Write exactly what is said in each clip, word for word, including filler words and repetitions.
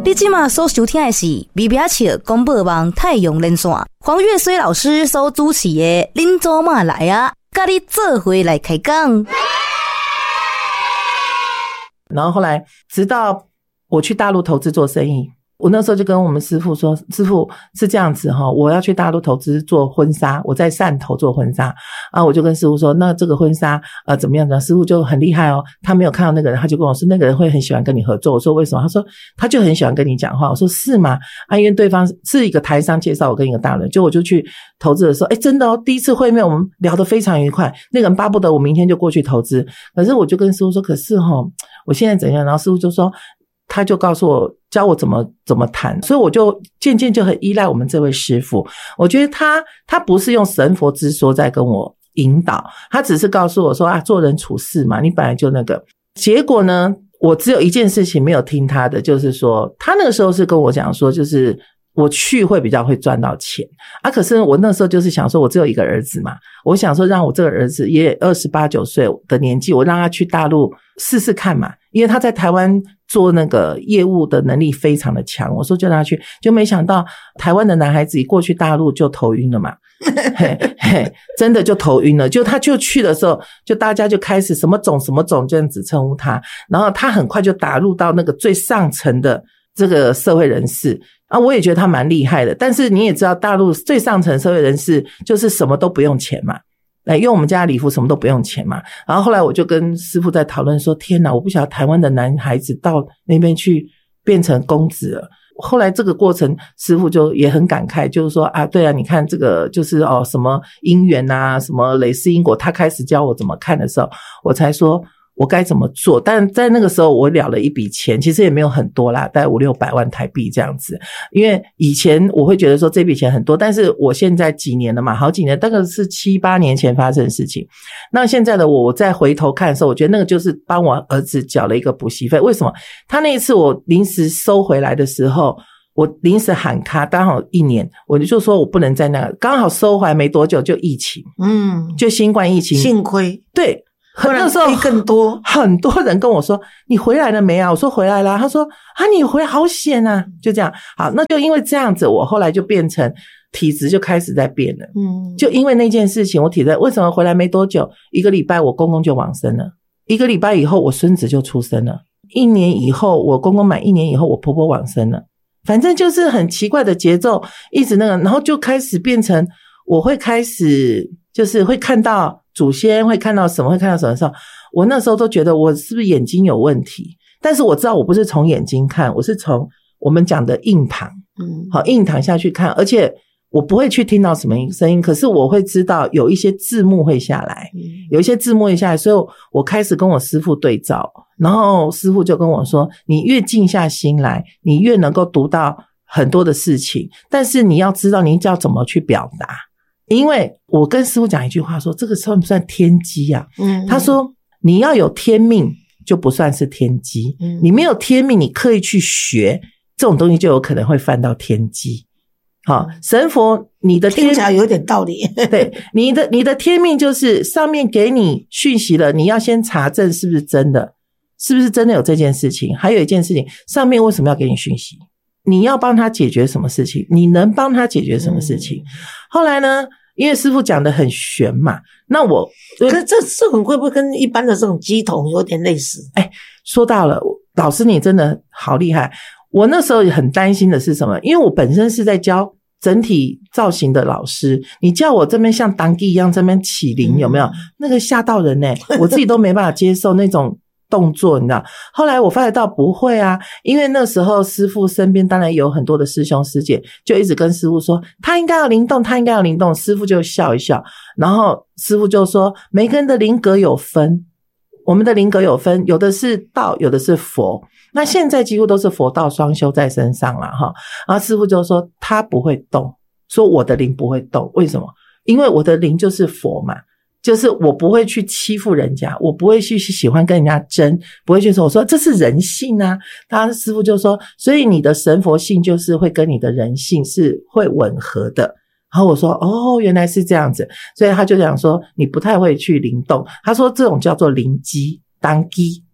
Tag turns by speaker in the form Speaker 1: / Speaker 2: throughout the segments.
Speaker 1: 你现在所收听的是微微笑广播网太阳连线，黄月水老师所主持的《恁祖妈来啊》，跟你做伙来开讲。
Speaker 2: 然后后来，直到我去大陆投资做生意。我那时候就跟我们师父说，师父是这样子齁，我要去大陆投资做婚纱，我在汕头做婚纱啊，我就跟师父说，那这个婚纱呃怎么样呢？师父就很厉害哦，他没有看到那个人，他就跟我说那个人会很喜欢跟你合作。我说为什么？他说他就很喜欢跟你讲话。我说是吗？啊，因为对方是一个台商介绍我跟一个大人，就我就去投资的时候，诶真的哦，第一次会面我们聊得非常愉快，那个人巴不得我明天就过去投资。可是我就跟师父说，可是齁我现在怎样？然后师父就说，他就告诉我教我怎么怎么谈，所以我就渐渐就很依赖我们这位师父。我觉得他他不是用神佛之说在跟我引导，他只是告诉我说啊，做人处事嘛，你本来就那个。结果呢，我只有一件事情没有听他的，就是说他那个时候是跟我讲说，就是我去会比较会赚到钱啊。可是我那时候就是想说，我只有一个儿子嘛，我想说让我这个儿子也二十八九岁的年纪，我让他去大陆试试看嘛，因为他在台湾做那个业务的能力非常的强，我说就让他去，就没想到台湾的男孩子一过去大陆就头晕了嘛嘿嘿，真的就头晕了，就他就去的时候，就大家就开始什么总什么总这样子称呼他，然后他很快就打入到那个最上层的这个社会人士啊，我也觉得他蛮厉害的。但是你也知道大陆最上层社会人士就是什么都不用钱嘛，来用我们家的礼服什么都不用钱嘛。然后后来我就跟师父在讨论说，天哪，我不晓得台湾的男孩子到那边去变成公子了。后来这个过程师父就也很感慨，就是说啊，对啊，你看这个就是哦什么因缘啊，什么累世因果，他开始教我怎么看的时候，我才说我该怎么做。但在那个时候我了了一笔钱，其实也没有很多啦，大概五六百万台币这样子。因为以前我会觉得说这笔钱很多，但是我现在几年了嘛，好几年，大概是七八年前发生的事情。那现在的我我再回头看的时候，我觉得那个就是帮我儿子缴了一个补习费。为什么？他那一次我临时收回来的时候，我临时喊卡，刚好一年，我就说我不能在那个，刚好收回来没多久就疫情，嗯，就新冠疫情，
Speaker 3: 幸亏
Speaker 2: 对。那时候
Speaker 3: 更多
Speaker 2: 很多人跟我说你回来了没啊？我说回来了。他说啊你回来好险啊，就这样。好，那就因为这样子，我后来就变成体质就开始在变了。嗯，就因为那件事情，我体质为什么回来没多久，一个礼拜我公公就往生了，一个礼拜以后我孙子就出生了，一年以后我公公满一年以后我婆婆往生了。反正就是很奇怪的节奏，一直那个，然后就开始变成我会开始就是会看到祖先，会看到什么，会看到什么的时候，我那时候都觉得我是不是眼睛有问题，但是我知道我不是从眼睛看，我是从我们讲的印堂，嗯，好，印堂下去看，而且我不会去听到什么声音，可是我会知道有一些字幕会下来，有一些字幕会下来，所以我开始跟我师父对照，然后师父就跟我说，你越静下心来，你越能够读到很多的事情，但是你要知道你要怎么去表达。因为我跟师父讲一句话说，这个算不算天机啊？嗯，他说你要有天命就不算是天机，嗯，你没有天命，你刻意去学这种东西就有可能会犯到天机。好，神佛你的天
Speaker 3: 听起来有点道理。
Speaker 2: 对，你的你的天命就是上面给你讯息了，你要先查证是不是真的，是不是真的有这件事情。还有一件事情，上面为什么要给你讯息？你要帮他解决什么事情？你能帮他解决什么事情？嗯，后来呢，因为师父讲得很玄嘛，那我
Speaker 3: 可是这这种会不会跟一般的这种乩童有点类似？
Speaker 2: 哎，说到了，老师你真的好厉害。我那时候很担心的是什么？因为我本身是在教整体造型的老师，你叫我这边像当地一样这边起灵，有没有？那个吓到人欸，我自己都没办法接受那种动作，你知道。后来我发觉到不会啊，因为那时候师父身边当然有很多的师兄师姐，就一直跟师父说他应该要灵动，他应该要灵动。师父就笑一笑，然后师父就说每个人的灵格有分，我们的灵格有分，有的是道，有的是佛。那现在几乎都是佛道双修在身上了哈。然后师父就说他不会动，说我的灵不会动，为什么？因为我的灵就是佛嘛，就是我不会去欺负人家，我不会去喜欢跟人家争，不会去说，我说这是人性啊。他师父就说，所以你的神佛性就是会跟你的人性是会吻合的。然后我说哦，原来是这样子。所以他就讲说你不太会去灵动，他说这种叫做灵机当机，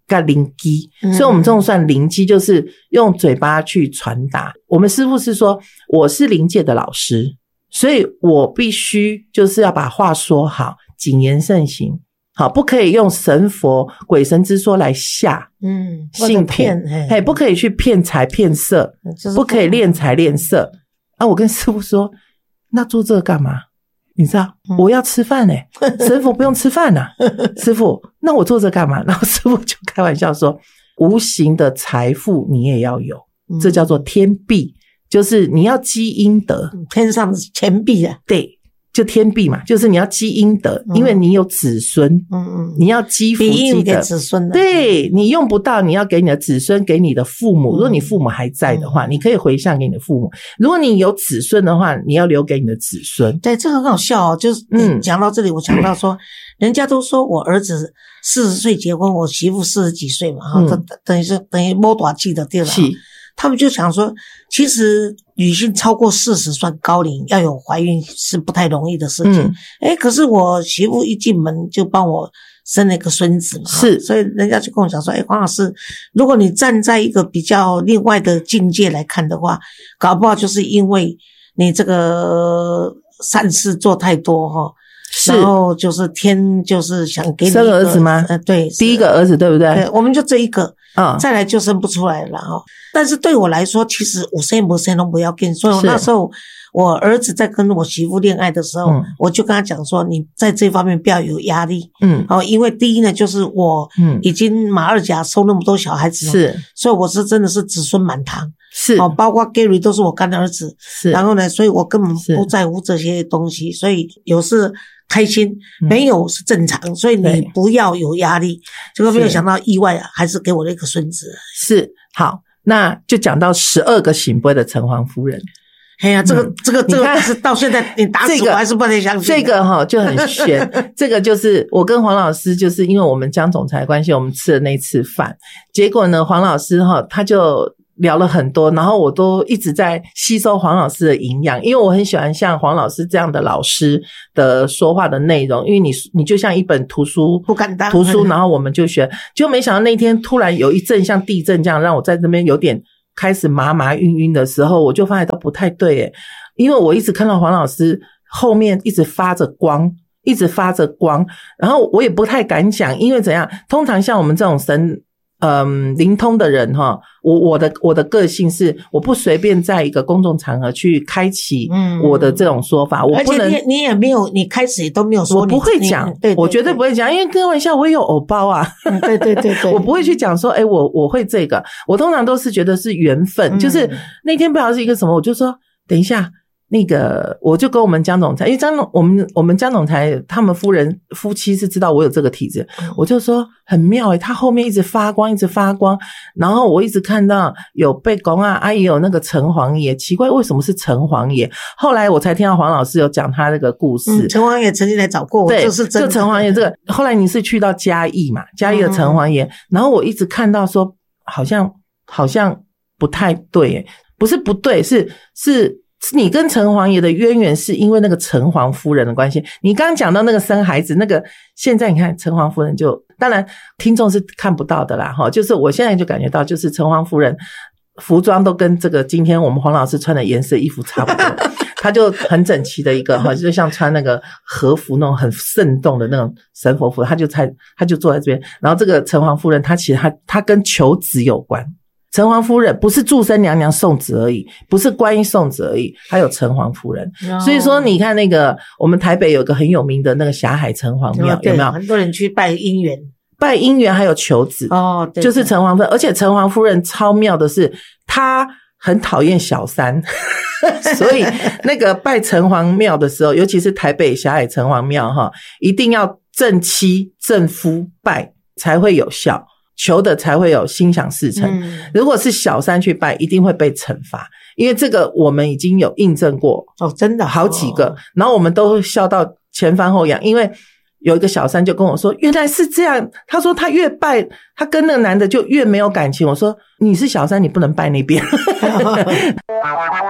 Speaker 2: 跟灵机，
Speaker 3: 嗯
Speaker 2: 所以我们这种算灵机，就是用嘴巴去传达。我们师父是说，我是灵界的老师，所以我必须就是要把话说好，谨言慎行。好，不可以用神佛鬼神之说来吓
Speaker 3: 嗯
Speaker 2: 性品，嘿，不可以去骗财骗色，不可以敛财敛色啊！我跟师父说，那做这个干嘛？你知道，
Speaker 3: 嗯、
Speaker 2: 我要吃饭欸，神佛不用吃饭啊。师父，那我做这干嘛？然后师父就开玩笑说，无形的财富你也要有，
Speaker 3: 嗯、
Speaker 2: 这叫做天币，就是你要积阴德，
Speaker 3: 天上的钱币啊，
Speaker 2: 对。就天币嘛，就是你要积阴德，因为你有子孙，嗯嗯，你要积福积德，
Speaker 3: 给子孙的，
Speaker 2: 对，你用不到，你要给你的子孙，给你的父母。如果你父母还在的话，嗯、你可以回向给你的父母；如果你有子孙的话，你要留给你的子孙。
Speaker 3: 对，这很好笑哦。就是嗯，讲到这里，我想到说，人家都说我儿子四十岁结婚，我媳妇四十几岁嘛，哈、嗯，等于是等于摸短期的对了。他们就想说，其实女性超过四十算高龄，要有怀孕是不太容易的事情。嗯、诶可是我媳妇一进门就帮我生了一个孙子嘛，
Speaker 2: 是，
Speaker 3: 所以人家就跟我讲说，诶黄老师，如果你站在一个比较另外的境界来看的话，搞不好就是因为你这个善事做太多哈。
Speaker 2: 是，
Speaker 3: 然后就是天就是想给你一个
Speaker 2: 生儿子吗？
Speaker 3: 呃，对，
Speaker 2: 第一个儿子对不对？
Speaker 3: 对，我们就这一个，
Speaker 2: 啊、哦，
Speaker 3: 再来就生不出来了哈。但是对我来说，其实我生不生都不要紧，所以我那时候我儿子在跟我媳妇恋爱的时候，嗯、我就跟他讲说，你在这方面不要有压力，嗯，哦，因为第一呢，就是我已经马二甲收那么多小孩子了，
Speaker 2: 是，
Speaker 3: 所以我是真的是子孙满堂。
Speaker 2: 是，
Speaker 3: 哦，包括 Gary 都是我干的儿子，
Speaker 2: 是，
Speaker 3: 然后呢，所以我根本不在乎这些东西，所以有事开心，没有是正常，嗯、所以你不要有压力。结果没有想到意外啊，还是给我了一个孙子。
Speaker 2: 是，好，那就讲到十二个醒杯的城隍夫人。
Speaker 3: 哎呀，这个、嗯、这个这个是到现在你打死我还是不能相信、
Speaker 2: 这个。这个哈就很悬，这个就是我跟黄老师，就是因为我们江总裁的关系，我们吃了那次饭，结果呢，黄老师哈他就聊了很多，然后我都一直在吸收黄老师的营养，因为我很喜欢像黄老师这样的老师的说话的内容，因为你你就像一本图书
Speaker 3: 不敢当
Speaker 2: 图书，然后我们就学，就没想到那天突然有一阵像地震这样，让我在这边有点开始麻麻晕晕的时候，我就发现到不太对耶，因为我一直看到黄老师后面一直发着光，一直发着光，然后我也不太敢讲，因为怎样，通常像我们这种神嗯，灵通的人哈，我我的我的个性是，我不随便在一个公众场合去开启我的这种说法，嗯、我不能，
Speaker 3: 而且你你也没有，你开始也都没有说，
Speaker 2: 我不会讲，
Speaker 3: 对，
Speaker 2: 我绝对不会讲，因为开玩笑，我也有偶包啊，
Speaker 3: 嗯、对对对对，
Speaker 2: 我不会去讲说，哎，我我会这个，我通常都是觉得是缘分，嗯、就是那天不知道是一个什么，我就说等一下。那个，我就跟我们江总裁，因为江总，我们我们江总裁他们夫人夫妻是知道我有这个体质，嗯、我就说很妙诶，他后面一直发光，一直发光，然后我一直看到有被公啊，啊也有那个城隍爷，奇怪为什么是城隍爷？后来我才听到黄老师有讲他这个故事，
Speaker 3: 嗯、城隍爷曾经来找过我，
Speaker 2: 对，
Speaker 3: 这是真的。
Speaker 2: 就城隍爷这个，后来你是去到嘉义嘛，嘉义的城隍爷，嗯、然后我一直看到说好像好像不太对诶，不是不对，是是。是你跟城隍爷的渊源是因为那个城隍夫人的关系。你刚刚讲到那个生孩子那个，现在你看城隍夫人就，当然听众是看不到的啦齁，就是我现在就感觉到就是城隍夫人服装都跟这个今天我们黄老师穿的颜色衣服差不多，她就很整齐的一个齁，就像穿那个和服那种很慎重的那种神佛服，她就才她就坐在这边。然后这个城隍夫人她其实她她跟求子有关。城隍夫人不是祝生娘娘送子而已，不是观音送子而已，还有城隍夫人。Oh. 所以说你看那个我们台北有个很有名的那个霞海城隍庙，
Speaker 3: oh,
Speaker 2: 有没有？
Speaker 3: 很多人去拜姻缘，
Speaker 2: 拜姻缘还有求子
Speaker 3: 哦， oh, 对，
Speaker 2: 就是城隍夫人。而且城隍夫人超妙的是，她很讨厌小三，所以那个拜城隍庙的时候，尤其是台北霞海城隍庙哈，一定要正妻正夫拜才会有效。求的才会有心想事成，嗯、如果是小三去拜，一定会被惩罚，因为这个我们已经有印证过
Speaker 3: 哦，真的
Speaker 2: 好几个，哦、然后我们都笑到前翻后仰，因为有一个小三就跟我说，原来是这样，他说他越拜，他跟那个男的就越没有感情，我说你是小三，你不能拜那边。